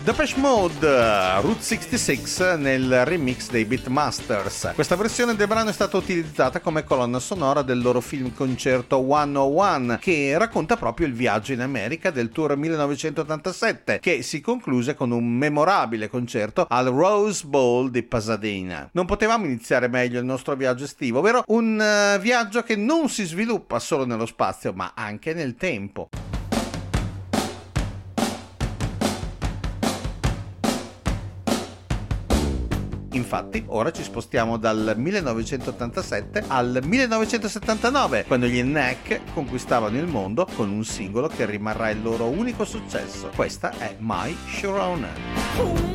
Depeche Mode, Route 66 nel remix dei Beatmasters. Questa versione del brano è stata utilizzata come colonna sonora del loro film concerto 101, che racconta proprio il viaggio in America del tour 1987, che si concluse con un memorabile concerto al Rose Bowl di Pasadena. Non potevamo iniziare meglio il nostro viaggio estivo, ovvero un viaggio che non si sviluppa solo nello spazio, ma anche nel tempo. Infatti, ora ci spostiamo dal 1987 al 1979, quando gli Knack conquistavano il mondo con un singolo che rimarrà il loro unico successo. Questa è My Sharona.